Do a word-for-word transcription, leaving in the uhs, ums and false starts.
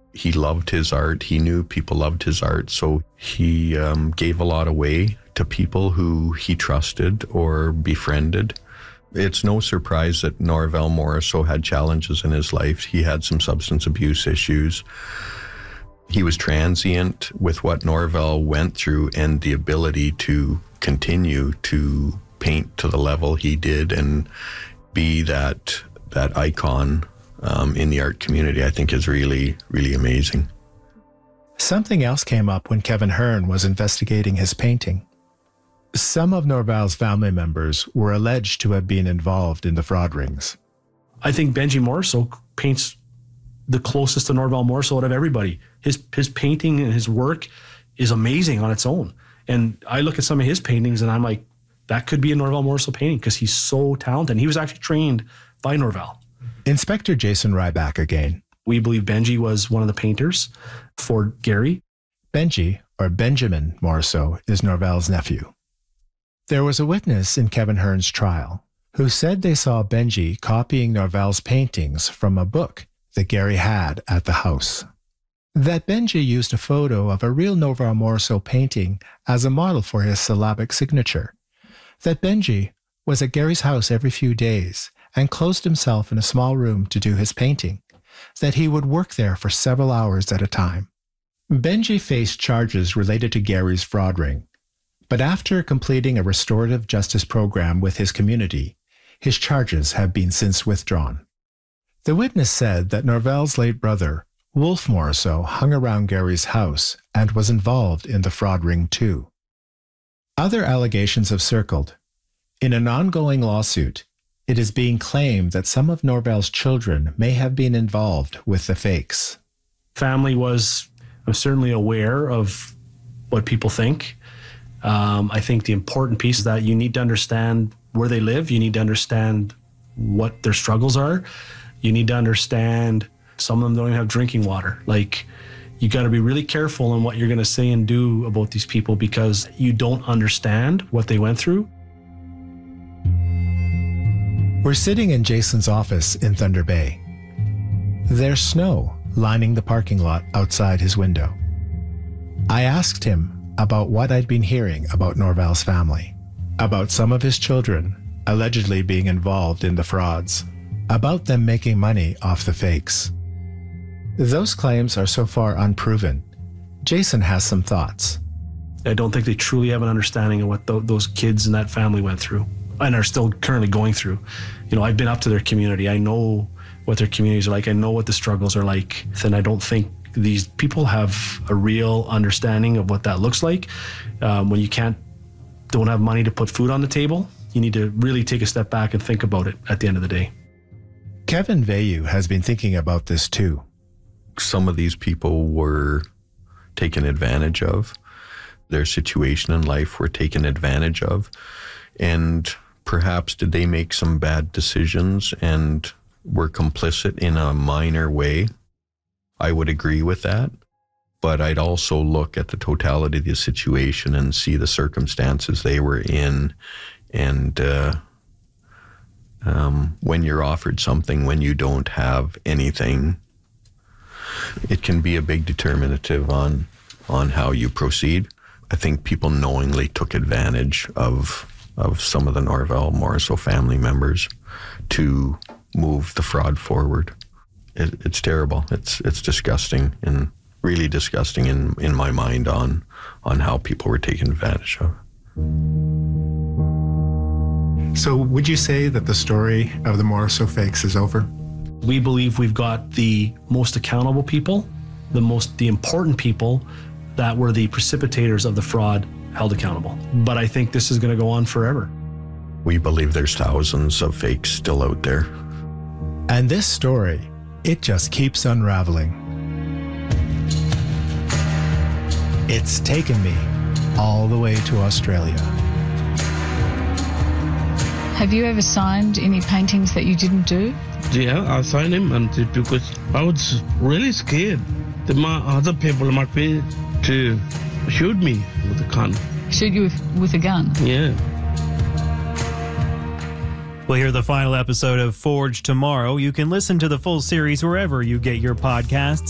He loved his art. He knew people loved his art. So he um, gave a lot away to people who he trusted or befriended. It's no surprise that Norval Morrisseau had challenges in his life. He had some substance abuse issues. He was transient with what Norval went through and the ability to continue to paint to the level he did and be that that icon um, in the art community, I think is really, really amazing. Something else came up when Kevin Hearne was investigating his painting. Some of Norval's family members were alleged to have been involved in the fraud rings. I think Benji Morrisseau paints the closest to Norval Morrisseau out of everybody. His his painting and his work is amazing on its own. And I look at some of his paintings and I'm like, that could be a Norval Morrisseau painting because he's so talented. And he was actually trained by Norval. Inspector Jason Ryback again. We believe Benji was one of the painters for Gary. Benji, or Benjamin Morrisseau, is Norval's nephew. There was a witness in Kevin Hearne's trial who said they saw Benji copying Norval's paintings from a book that Gary had at the house. That Benji used a photo of a real Norval Morrisseau painting as a model for his syllabic signature. That Benji was at Gary's house every few days and closed himself in a small room to do his painting. That he would work there for several hours at a time. Benji faced charges related to Gary's fraud ring, but after completing a restorative justice program with his community, his charges have been since withdrawn. The witness said that Norval's late brother, Wolf Morrisseau, hung around Gary's house and was involved in the fraud ring too. Other allegations have circled. In an ongoing lawsuit, it is being claimed that some of Norval's children may have been involved with the fakes. Family was I'm certainly aware of what people think. Um, I think the important piece is that you need to understand where they live. You need to understand what their struggles are. You need to understand some of them don't even have drinking water. Like, you got to be really careful in what you're going to say and do about these people because you don't understand what they went through. We're sitting in Jason's office in Thunder Bay. There's snow lining the parking lot outside his window. I asked him about what I'd been hearing about Norval's family, about some of his children allegedly being involved in the frauds, about them making money off the fakes. Those claims are so far unproven. Jason has some thoughts. I don't think they truly have an understanding of what th- those kids and that family went through and are still currently going through. You know, I've been up to their community. I know what their communities are like. I know what the struggles are like. And I don't think these people have a real understanding of what that looks like. Um, when you can't, don't have money to put food on the table, you need to really take a step back and think about it at the end of the day. Kevin Veilleux has been thinking about this too. Some of these people were taken advantage of. Their situation in life were taken advantage of. And perhaps did they make some bad decisions and were complicit in a minor way? I would agree with that. But I'd also look at the totality of the situation and see the circumstances they were in. And uh, um, when you're offered something, when you don't have anything, it can be a big determinative on on how you proceed. I think people knowingly took advantage of of some of the Norval Morrisseau family members to move the fraud forward. It, it's terrible. It's it's disgusting and really disgusting in, in my mind on on how people were taken advantage of. So would you say that the story of the Morrisseau fakes is over? We believe we've got the most accountable people, the most the important people that were the precipitators of the fraud held accountable. But I think this is going to go on forever. We believe there's thousands of fakes still out there. And this story, it just keeps unraveling. It's taken me all the way to Australia. Have you ever signed any paintings that you didn't do? Yeah, I signed him and because I was really scared that my other people might be to shoot me with a gun. Shoot you with, with a gun? Yeah. We'll hear the final episode of Forge tomorrow. You can listen to the full series wherever you get your podcasts.